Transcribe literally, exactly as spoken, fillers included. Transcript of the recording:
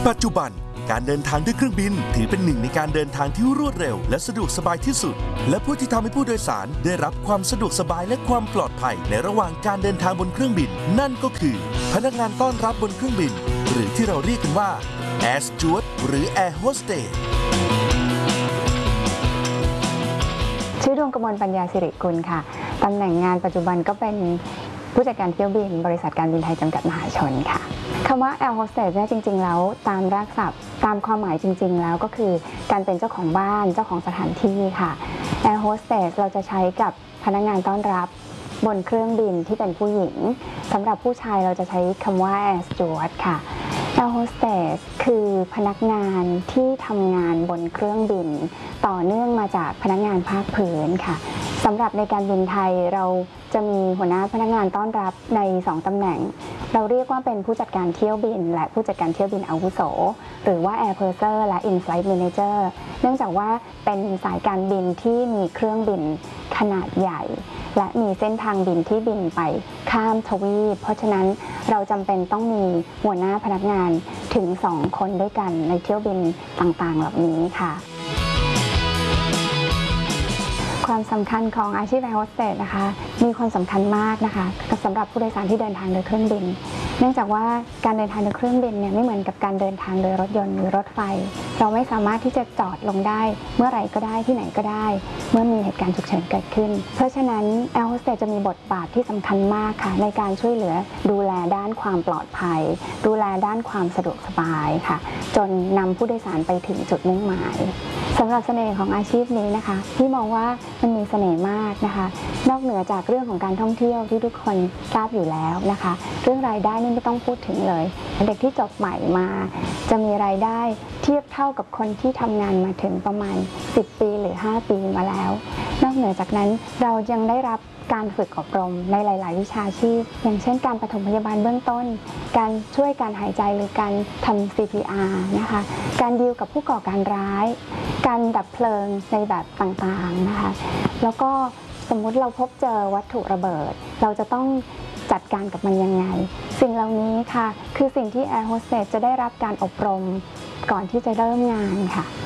ปัจจุบันการเดินทางด้วยเครื่องบินถือเป็นหนึ่งในการเดินทางที่รวดเร็วและสะดวกสบายที่สุดและผู้ที่ทำให้ผู้โดยสารได้รับความสะดวกสบายและความปลอดภัยในระหว่างการเดินทางบนเครื่องบินนั่นก็คือพนักงานต้อนรับบนเครื่องบินหรือที่เราเรียกกันว่า Air Steward หรือ Air Hostess ชื่อดวงกมลปัญญาสิริกุลค่ะตำแหน่งงานปัจจุบันก็เป็นผู้จัดการเที่ยวบินบริษัทการบินไทยจำกัดมหาชนค่ะคำว่า Air Hostess เนี่ยจริงๆแล้วตามรากศัพท์ตามความหมายจริงๆแล้วก็คือการเป็นเจ้าของบ้านเจ้าของสถานที่ค่ะ Air Hostess เราจะใช้กับพนักงานต้อนรับบนเครื่องบินที่เป็นผู้หญิงสำหรับผู้ชายเราจะใช้คำว่า Air Steward ค่ะ Air Hostess คือพนักงานที่ทำงานบนเครื่องบินต่อเนื่องมาจากพนักงานภาคพื้นค่ะสำหรับในการบินไทยเราจะมีหัวหน้าพนักงานต้อนรับในสองตำแหน่งเราเรียกว่าเป็นผู้จัดการเที่ยวบินและผู้จัดการเที่ยวบินอาวุโสหรือว่า Air Purser และ In-Flight Manager เนื่องจากว่าเป็นสายการบินที่มีเครื่องบินขนาดใหญ่และมีเส้นทางบินที่บินไปข้ามทวีปเพราะฉะนั้นเราจำเป็นต้องมีหัวหน้าพนักงานถึงสองคนด้วยกันในเที่ยวบินต่างๆเหล่านี้ค่ะความสำคัญของอาชีพ Air Hostess นะคะมีความสำคัญมากนะคะสำหรับผู้โดยสารที่เดินทางโดยเครื่องบินเนื่องจากว่าการเดินทางโดยเครื่องบินเนี่ยไม่เหมือนกับการเดินทางโดยรถยนต์หรือรถไฟเราไม่สามารถที่จะจอดลงได้เมื่อไหร่ก็ได้ที่ไหนก็ได้เมื่อมีเหตุการณ์ฉุกเฉินเกิดขึ้นเพราะฉะนั้น Air Hostess จะมีบทบาทที่สำคัญมากค่ะในการช่วยเหลือดูแลด้านความปลอดภัยดูแลด้านความสะดวกสบายค่ะจนนำผู้โดยสารไปถึงจุดมุ่งหมายสำหรับเสน่ห์ของอาชีพนี้นะคะพี่มองว่ามันมีเสน่ห์มากนะคะนอกเหนือจากเรื่องของการท่องเที่ยวที่ทุกคนทราบอยู่แล้วนะคะเรื่องรายได้นี่ไม่ต้องพูดถึงเลยเด็กที่จบใหม่มาจะมีรายได้เทียบเท่ากับคนที่ทำงานมาถึงประมาณสิบปีหรือห้าปีมาแล้วนอกเหนือจากนั้นเรายังได้รับการฝึกอบรมในหลายๆวิชาชีพอย่างเช่นการปฐมพยาบาลเบื้องต้นการช่วยการหายใจหรือการทำ ซี พี อาร์ นะคะการดีลกับผู้ก่อการร้ายการดับเพลิงในแบบต่างๆนะคะแล้วก็สมมุติเราพบเจอวัตถุระเบิดเราจะต้องจัดการกับมันยังไงสิ่งเหล่านี้ค่ะคือสิ่งที่ Air Hostess จะได้รับการอบรมก่อนที่จะเริ่มงานค่ะ